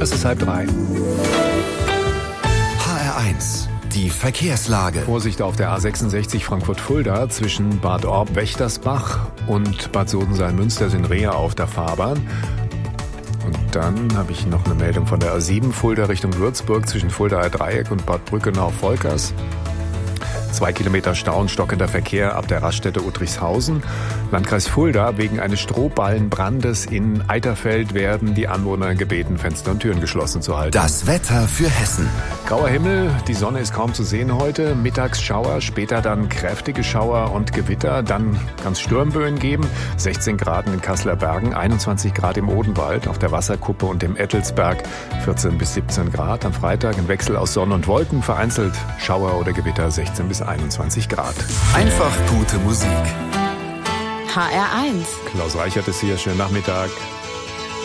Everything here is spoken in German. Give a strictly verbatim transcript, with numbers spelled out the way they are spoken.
Es ist halb drei. H R eins, die Verkehrslage. Vorsicht auf der A sechsundsechzig Frankfurt-Fulda zwischen Bad Orb-Wächtersbach und Bad Sodenseil-Münster sind Rehe auf der Fahrbahn. Und dann habe ich noch eine Meldung von der A sieben Fulda Richtung Würzburg zwischen Fuldaer Dreieck und Bad Brückenau-Volkers. Zwei Kilometer Stau und stockender Verkehr ab der Raststätte Uttrichshausen. Landkreis Fulda, wegen eines Strohballenbrandes in Eiterfeld werden die Anwohner gebeten, Fenster und Türen geschlossen zu halten. Das Wetter für Hessen. Grauer Himmel, die Sonne ist kaum zu sehen heute. Mittags Schauer, später dann kräftige Schauer und Gewitter. Dann kann es Sturmböen geben. sechzehn Grad in den Kasseler Bergen, einundzwanzig Grad im Odenwald, auf der Wasserkuppe und im Ettelsberg vierzehn bis siebzehn Grad. Am Freitag ein Wechsel aus Sonne und Wolken, vereinzelt Schauer oder Gewitter sechzehn bis einundzwanzig Grad. Einfach gute Musik. H R eins. Klaus Reichert ist hier, schönen Nachmittag.